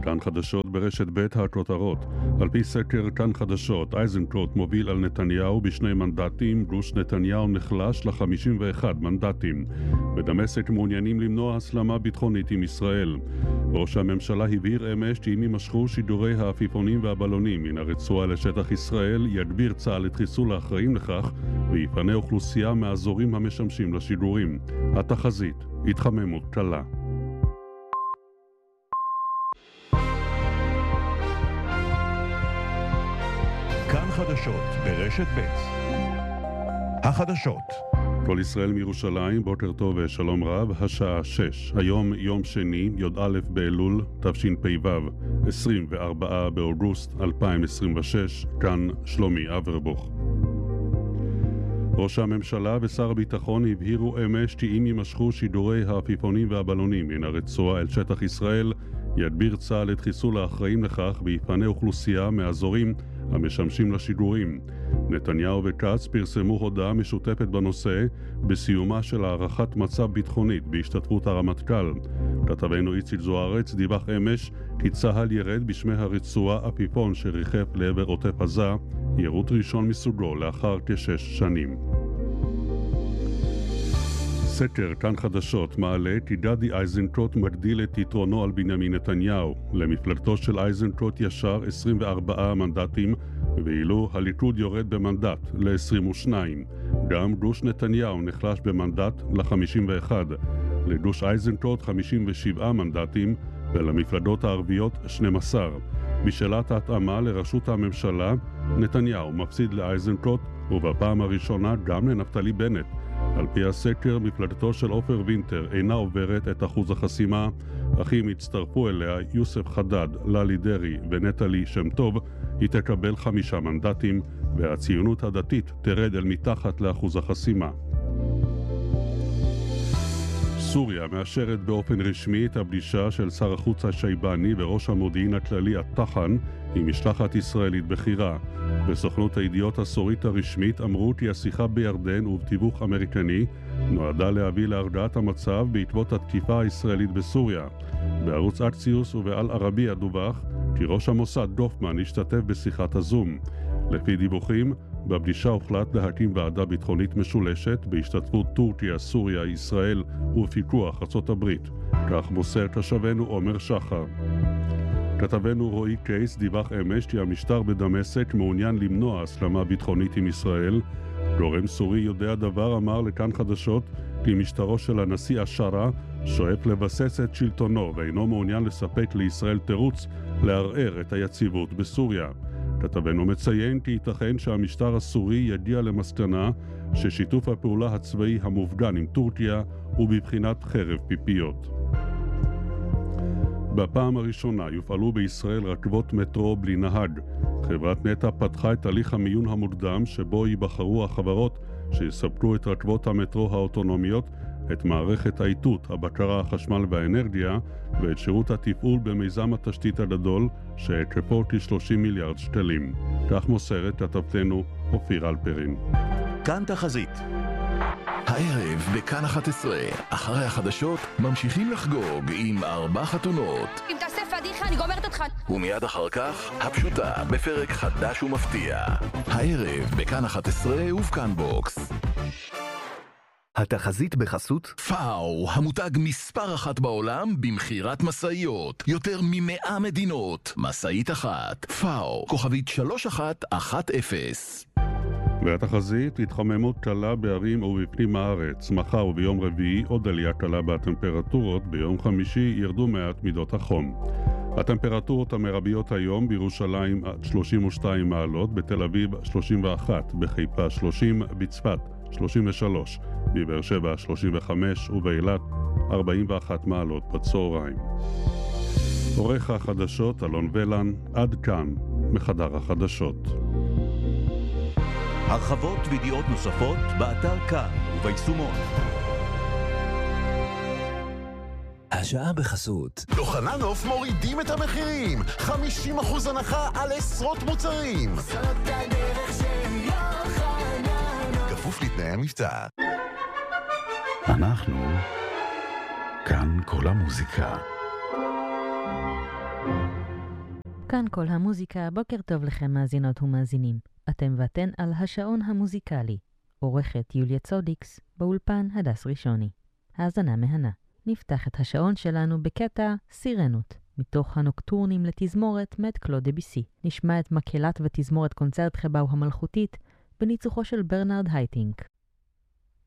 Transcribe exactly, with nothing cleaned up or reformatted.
כאן חדשות ברשת ב' הכותרות. על פי סקר כאן חדשות, איזנקוט מוביל על נתניהו בשני מנדטים, גוש נתניהו נחלש ל-חמישים ואחד מנדטים. בדמשק מעוניינים למנוע הסלמה ביטחונית עם ישראל. ראש הממשלה הבהיר אמש כי אם יימשכו שידורי העפיפונים והבלונים מן הרצועה לשטח ישראל, יגביר צה"ל את חיסול האחראים לכך ויפנה אוכלוסייה מהאזורים המשמשים לשידורים. התחזית, התחממות קלה. כאן חדשות ברשת ב'. החדשות. כל ישראל מירושלים, בוקר טוב ושלום רב, השעה שש. היום יום שני, י"א באלול, תשפ"ו, עשרים וארבעה באוגוסט אלפיים עשרים ושש, כאן שלומי אברבוך. ראש הממשלה ושר הביטחון הבהירו אמש כי אם יימשכו שידורי העפיפונים והבלונים מן הרצועה אל שטח ישראל, יגביר צה"ל את חיסול האחראים לכך ויפנה אוכלוסייה מאזורים המשמשים לשידורים. נתניהו וכץ פרסמו הודעה משותפת בנושא בסיומה של הערכת מצב ביטחונית בהשתתפות הרמטכ"ל. כתבנו איציק זוארץ דיווח אמש כי צה"ל ירד בשמי הרצועה עפיפון שריחף לעבר עוטף עזה, יירוט ראשון מסוגו לאחר כשש שנים. סקר כאן חדשות מעלה כי גדי איזנקוט מגדיל את יתרונו על בנימין נתניהו. למפלגתו של איזנקוט ישר עשרים וארבעה מנדטים, ואילו הליכוד יורד במנדט ל-עשרים ושניים. גם גוש נתניהו נחלש במנדט ל-חמישים ואחד. לגוש איזנקוט חמישים ושבעה מנדטים, ולמפלגות הערביות שנים עשר. בשאלת ההתאמה לראשות הממשלה, נתניהו מפסיד לאיזנקוט, ובפעם הראשונה גם לנפתלי בנט. על פי הסקר, מפלגתו של עופר וינטר אינה עוברת את אחוז החסימה, אך אם יצטרפו אליה יוסף חדד, ללי דרי ונטלי שם טוב, היא תקבל חמישה מנדטים, והציונות הדתית תרד אל מתחת לאחוז החסימה. סוריה מאשרת באופן רשמי את הפגישה של שר החוץ השייבני וראש המודיעין הכללי התחן עם משלחת ישראלית בחירה. בסוכנות הידיעות הסורית הרשמית אמרו כי השיחה בירדן ובתיווך אמריקני נועדה להביא להרגעת המצב בעקבות התקיפה הישראלית בסוריה. בערוץ אקסיוס ובעל ערבי דווח כי ראש המוסד דופמן השתתף בשיחת הזום. לפי דיווחים, בפגישה הוחלט להקים ועדה ביטחונית משולשת בהשתתפות טורקיה, סוריה, ישראל ובפיקוח ארצות הברית. כך מוסר כתבנו עומר שחר. כתבנו רועי קייס דיווח אמש כי המשטר בדמשק מעוניין למנוע הסלמה ביטחונית עם ישראל. גורם סורי יודע דבר אמר לכאן חדשות כי משטרו של הנשיא השרה שואף לבסס את שלטונו ואינו מעוניין לספק לישראל תירוץ לערער את היציבות בסוריה. כתבנו מציין כי ייתכן שהמשטר הסורי יגיע למסקנה ששיתוף הפעולה הצבאי המופגן עם טורקיה הוא בבחינת חרב פיפיות. בפעם הראשונה יופעלו בישראל רכבות מטרו בלי נהג. חברת נטע פתחה את הליך המיון המוקדם שבו ייבחרו החברות שיספקו את רכבות המטרו האוטונומיות, את מערכת האיתות, הבקרה, החשמל והאנרגיה ואת שירות התפעול במיזם התשתית הגדול שהיקפו כ-שלושים מיליארד שקלים. כך מוסרת כתבתנו אופיר אלפרין. כאן תחזית. הערב בכאן אחת עשרה, אחרי החדשות, ממשיכים לחגוג עם ארבע חתונות. אם תעשה פדיחה אני גומרת אותך. ומיד אחר כך, הפשוטה, בפרק חדש ומפתיע. הערב בכאן אחת עשרה ובכאן בוקס. התחזית בחסות פאו, המותג מספר אחת בעולם במחירת מסעיות, יותר ממאה מדינות, מסעית אחת. פאו, כוכבית שלוש אחת אחת אפס. והתחזית, התחממות קלה בערים ובפנים הארץ. מחר וביום רביעי עוד עלייה קלה בטמפרטורות, ביום חמישי ירדו מעט מידות החום. הטמפרטורות המרביות היום בירושלים שלושים ושתיים מעלות, בתל אביב שלושים ואחת, בחיפה שלושים, בצפת שלושים ושלוש, בבאר שבע שלושים וחמש ובאילת ארבעים ואחת מעלות בצהריים. עורך החדשות אלון ולן, עד כאן מחדר החדשות. הרחבות וידיעות נוספות באתר כאן וביישומון. השעה בחסות יוחננוף מורידים את המחירים, חמישים אחוז הנחה על עשרות מוצרים. זאת הדרך של יוחננוף, כפוף לתנאי המבצע. אנחנו כאן כל המוזיקה. כאן כל המוזיקה, בוקר טוב לכם מאזינות ומאזינים. אתם ואתן על השעון המוזיקלי. עורכת יוליה צודיקס, באולפן הדס ראשוני. האזנה מהנה. נפתח את השעון שלנו בקטע סירנות, מתוך הנוקטורנים לתזמורת מאת קלוד דביסי. נשמע את מקהלת ותזמורת קונצרט חבאו המלכותית, בניצוחו של ברנרד הייטינק.